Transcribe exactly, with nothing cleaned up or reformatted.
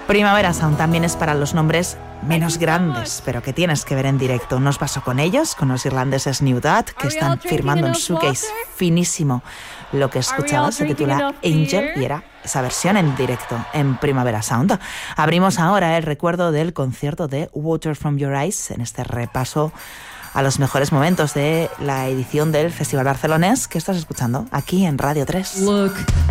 Primavera Sound también es para los nombres menos grandes, pero que tienes que ver en directo. Nos pasó con ellos, con los irlandeses New Dad, que están firmando un shoegaze finísimo. Lo que escuchabas se titula Angel y era esa versión en directo en Primavera Sound. Abrimos ahora el recuerdo del concierto de Water From Your Eyes en este repaso a los mejores momentos de la edición del Festival Barcelonés que estás escuchando aquí en Radio tres. Look.